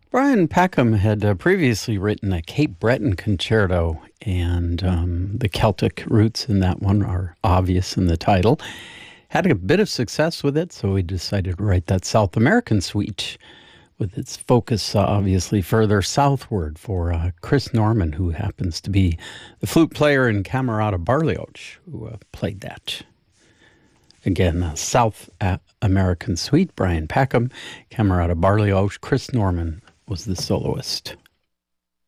Brian Peckham had previously written a Cape Breton concerto, and the Celtic roots in that one are obvious in the title. Had a bit of success with it, so we decided to write that South American suite with its focus obviously further southward for Chris Norman, who happens to be the flute player in Camerata Barlioch, who played that. Again, South American suite, Brian Peckham, Camerata Barlioch, Chris Norman was the soloist.